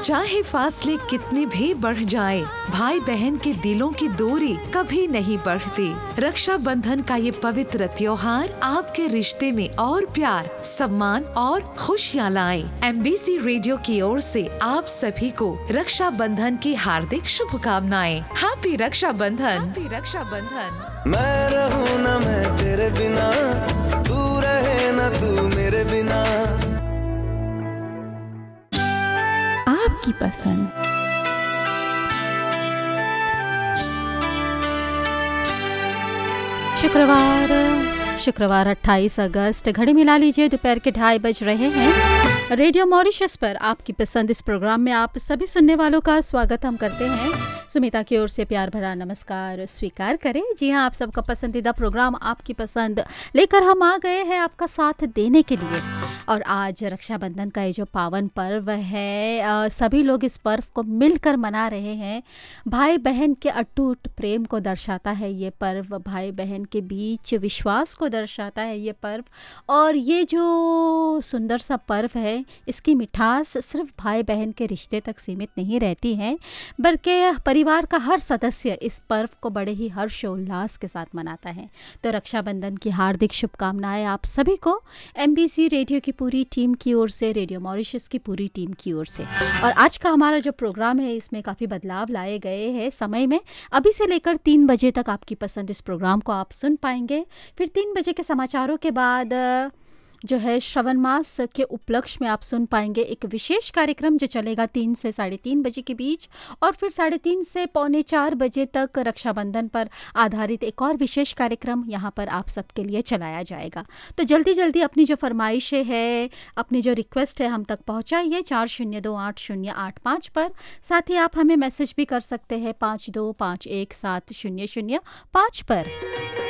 चाहे फासले कितने भी बढ़ जाए, भाई बहन के दिलों की दूरी कभी नहीं बढ़ती। रक्षा बंधन का ये पवित्र त्योहार आपके रिश्ते में और प्यार, सम्मान और खुशियाँ लाए। MBC रेडियो की ओर से आप सभी को रक्षा बंधन की हार्दिक शुभकामनाएं। हैप्पी रक्षा बंधन। हैप्पी रक्षा बंधन। मैं रहूं ना मैं तेरे बिना, तू रहे ना तू मेरे बिना। आपकी पसंद। शुक्रवार 28 अगस्त, घड़ी मिला लीजिए, दोपहर के 2:30 बज रहे हैं। रेडियो मॉरिशस पर आपकी पसंद इस प्रोग्राम में आप सभी सुनने वालों का स्वागत हम करते हैं। सुमिता की ओर से प्यार भरा नमस्कार स्वीकार करें। जी हाँ, आप सबका पसंदीदा प्रोग्राम आपकी पसंद लेकर हम आ गए हैं आपका साथ देने के लिए। और आज रक्षाबंधन का ये जो पावन पर्व है, सभी लोग इस पर्व को मिलकर मना रहे हैं। भाई बहन के अटूट प्रेम को दर्शाता है ये पर्व, भाई बहन के बीच विश्वास को दर्शाता है ये पर्व। और ये जो सुंदर सा पर्व है, इसकी मिठास सिर्फ भाई बहन के रिश्ते तक सीमित नहीं रहती है, बल्कि परिवार का हर सदस्य इस पर्व को बड़े ही हर्षोल्लास के साथ मनाता है। तो रक्षाबंधन की हार्दिक शुभकामनाएं आप सभी को MBC रेडियो की पूरी टीम की ओर से, रेडियो मॉरिशस की पूरी टीम की ओर से। और आज का हमारा जो प्रोग्राम है, इसमें काफ़ी बदलाव लाए गए हैं समय में। अभी से लेकर 3 बजे तक आपकी पसंद इस प्रोग्राम को आप सुन पाएंगे। फिर 3 बजे के समाचारों के बाद जो है श्रवण मास के उपलक्ष्य में आप सुन पाएंगे एक विशेष कार्यक्रम जो चलेगा 3 से 3:30 बजे के बीच। और फिर 3:30 से 3:45 बजे तक रक्षाबंधन पर आधारित एक और विशेष कार्यक्रम यहाँ पर आप सबके लिए चलाया जाएगा। तो जल्दी जल्दी अपनी जो फरमाइशें है, अपनी जो रिक्वेस्ट है हम तक पहुँचाइए 40280805 पर। साथ ही आप हमें मैसेज भी कर सकते हैं 52517005 पर।